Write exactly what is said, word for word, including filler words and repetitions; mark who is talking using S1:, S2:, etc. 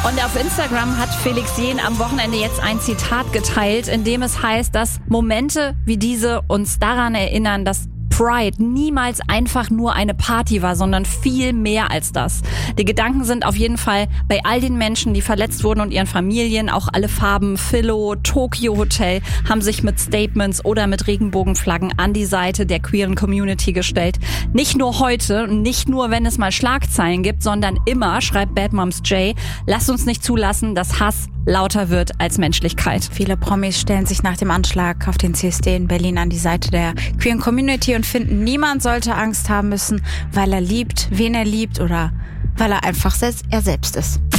S1: Und auf Instagram hat Felix Jähn am Wochenende jetzt ein Zitat geteilt, in dem es heißt, dass Momente wie diese uns daran erinnern, dass Pride niemals einfach nur eine Party war, sondern viel mehr als das. Die Gedanken sind auf jeden Fall bei all den Menschen, die verletzt wurden und ihren Familien. Auch alle Farben Philo, Tokyo Hotel haben sich mit Statements oder mit Regenbogenflaggen an die Seite der queeren Community gestellt. Nicht nur heute, nicht nur wenn es mal Schlagzeilen gibt, sondern immer, schreibt Bad Moms J, lasst uns nicht zulassen, dass Hass lauter wird als Menschlichkeit.
S2: Viele Promis stellen sich nach dem Anschlag auf den C S D in Berlin an die Seite der queeren Community und finden, niemand sollte Angst haben müssen, weil er liebt, wen er liebt oder weil er einfach selbst er selbst ist.